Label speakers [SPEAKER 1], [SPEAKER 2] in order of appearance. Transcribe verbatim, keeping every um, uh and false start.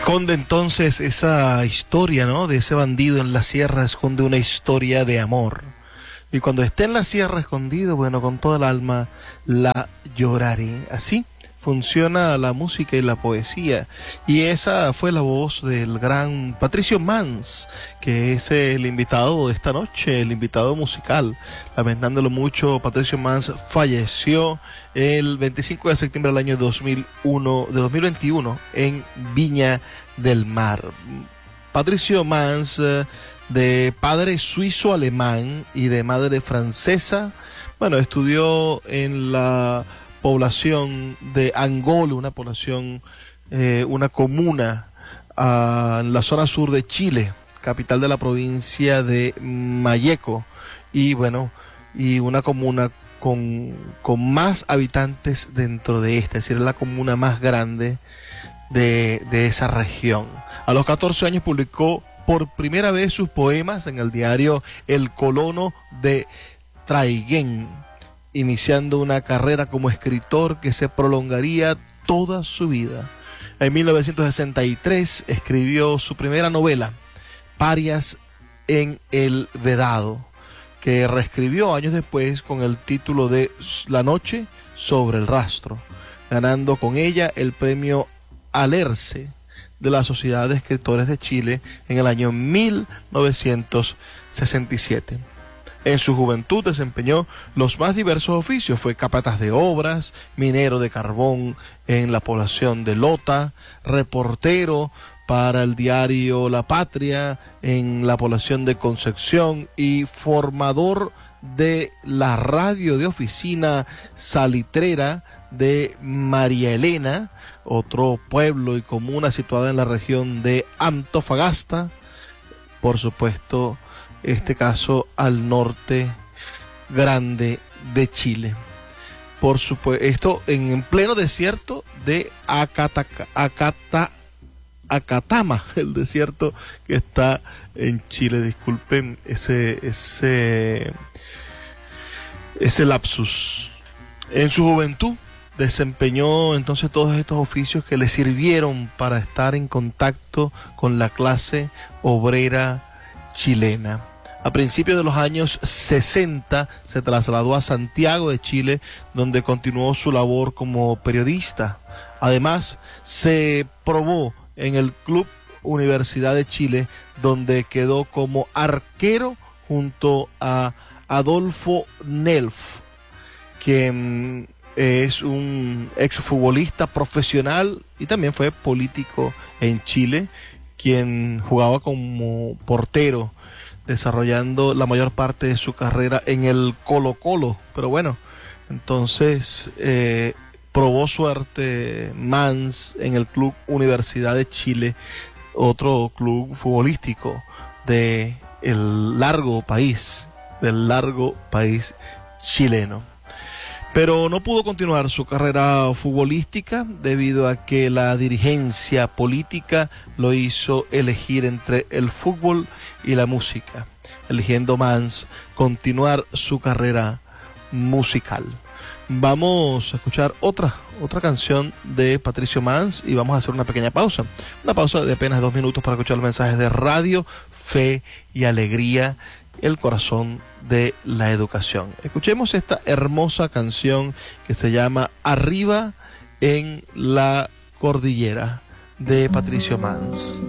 [SPEAKER 1] Esconde entonces esa historia, ¿no? De ese bandido en la sierra, esconde una historia de amor. Y cuando esté en la sierra escondido, bueno, con toda el alma la lloraré. Así funciona la música y la poesía. Y esa fue la voz del gran Patricio Mans, que es el invitado de esta noche, el invitado musical. Lamentándolo mucho, Patricio Mans falleció el veinticinco de septiembre del año dos mil uno, de dos mil veintiuno en Viña del Mar. Patricio Mans, de padre suizo-alemán y de madre francesa, bueno, estudió en la población de Angol, una población, eh, una comuna uh, en la zona sur de Chile, capital de la provincia de Malleco, y bueno, y una comuna con, con más habitantes dentro de esta, es decir, es la comuna más grande de, de esa región. A los catorce años publicó por primera vez sus poemas en el diario El Colono de Traiguén, iniciando una carrera como escritor que se prolongaría toda su vida. En mil novecientos sesenta y tres escribió su primera novela, Parias en el Vedado, que reescribió años después con el título de La noche sobre el rastro, ganando con ella el premio Alerce de la Sociedad de Escritores de Chile en el año mil novecientos sesenta y siete. En su juventud desempeñó los más diversos oficios. Fue capataz de obras, minero de carbón en la población de Lota, reportero para el diario La Patria en la población de Concepción y formador de la radio de oficina salitrera de María Elena, otro pueblo y comuna situada en la región de Antofagasta, por supuesto, este caso al norte grande de Chile. Por supuesto, esto en, en pleno desierto de Acataca, Acata, Acatama, el desierto que está en Chile. Disculpen ese, ese, ese lapsus. En su juventud desempeñó entonces todos estos oficios que le sirvieron para estar en contacto con la clase obrera chilena. A principios de los años sesenta se trasladó a Santiago de Chile, donde continuó su labor como periodista. Además, se probó en el Club Universidad de Chile, donde quedó como arquero junto a Adolfo Nelf, quien es un exfutbolista profesional y también fue político en Chile, quien jugaba como portero, desarrollando la mayor parte de su carrera en el Colo-Colo. Pero bueno, entonces eh, probó suerte Mans en el Club Universidad de Chile, otro club futbolístico de el largo país, del largo país chileno. Pero no pudo continuar su carrera futbolística debido a que la dirigencia política lo hizo elegir entre el fútbol y la música, eligiendo Mans continuar su carrera musical. Vamos a escuchar otra, otra canción de Patricio Mans y vamos a hacer una pequeña pausa. Una pausa de apenas dos minutos para escuchar los mensajes de Radio Fe y Alegría, el corazón de la educación. Escuchemos esta hermosa canción que se llama Arriba en la Cordillera, de Patricio Mans.